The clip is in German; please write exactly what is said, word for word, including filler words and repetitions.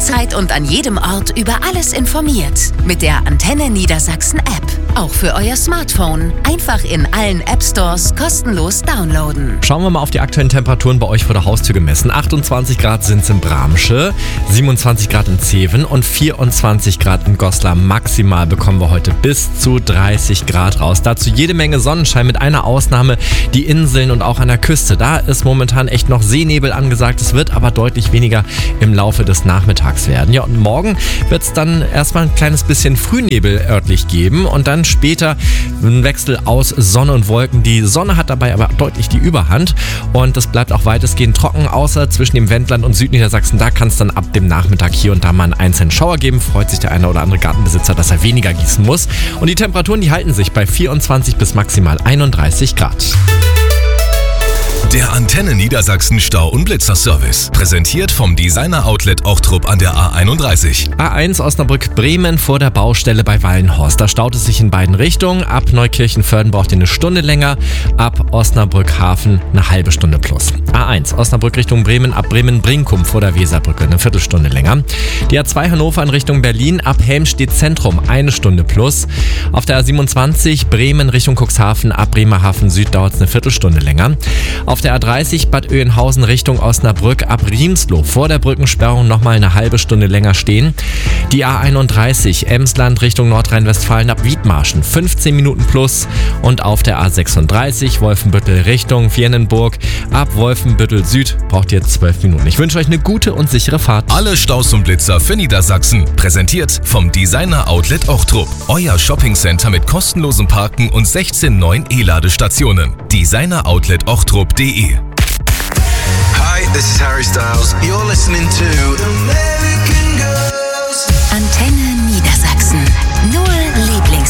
jederzeit und an jedem Ort über alles informiert. Mit der Antenne Niedersachsen App. Auch für euer Smartphone. Einfach in allen App Stores kostenlos downloaden. Schauen wir mal auf die aktuellen Temperaturen bei euch vor der Haustür gemessen. achtundzwanzig Grad sind es in Bramsche, siebenundzwanzig Grad in Zeven und vierundzwanzig Grad in Goslar. Maximal bekommen wir heute bis zu dreißig Grad raus. Dazu jede Menge Sonnenschein mit einer Ausnahme, die Inseln und auch an der Küste. Da ist momentan echt noch Seenebel angesagt. Es wird aber deutlich weniger im Laufe des Nachmittags werden. Ja, und morgen wird es dann erstmal ein kleines bisschen Frühnebel örtlich geben und dann später ein Wechsel aus Sonne und Wolken. Die Sonne hat dabei aber deutlich die Überhand und es bleibt auch weitestgehend trocken, außer zwischen dem Wendland und Südniedersachsen. Da kann es dann ab dem Nachmittag hier und da mal einen einzelnen Schauer geben. Freut sich der eine oder andere Gartenbesitzer, dass er weniger gießen muss. Und die Temperaturen, die halten sich bei vierundzwanzig bis maximal einunddreißig Grad. Der Antenne Niedersachsen Stau- und Blitzerservice. Präsentiert vom Designer-Outlet Ochtrup an der A einunddreißig. A eins Osnabrück-Bremen vor der Baustelle bei Wallenhorst. Da staut es sich in beiden Richtungen. Ab Neukirchen-Vörden braucht ihr eine Stunde länger. Ab Osnabrück-Hafen eine halbe Stunde plus. A eins Osnabrück Richtung Bremen ab Bremen-Brinkum vor der Weserbrücke eine Viertelstunde länger. Die A zwei Hannover in Richtung Berlin ab Helmstedt Zentrum eine Stunde plus. Auf der A siebenundzwanzig Bremen Richtung Cuxhaven ab Bremerhaven Süd dauert es eine Viertelstunde länger. Auf der A dreißig Bad Oeynhausen Richtung Osnabrück ab Riemsloh vor der Brückensperrung nochmal eine halbe Stunde länger stehen. Die A einunddreißig Emsland Richtung Nordrhein-Westfalen ab Wiedmarschen fünfzehn Minuten plus. Und auf der A sechsunddreißig Wolfenbüttel Richtung Viernenburg ab Wolfenbüttel Süd braucht ihr zwölf Minuten. Ich wünsche euch eine gute und sichere Fahrt. Alle Staus und Blitzer für Niedersachsen. Präsentiert vom Designer Outlet Ochtrup. Euer Shoppingcenter mit kostenlosem Parken und sechzehn neuen E-Ladestationen. Designer Outlet Ochtrup punkt de. Hi, this is Harry Styles. You're listening to